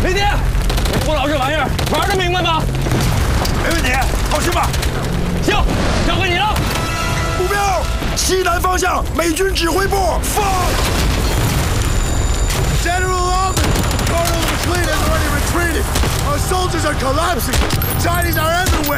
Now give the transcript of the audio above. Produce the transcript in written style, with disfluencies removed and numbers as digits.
雷爹，不老这玩意儿玩得明白吗？ 没问题，放心吧。 行，交给你了。 目标西南方向美军指挥部，放。 General Almond, Colonel McLean has already retreated. Our soldiers are collapsing. The Chinese are everywhere.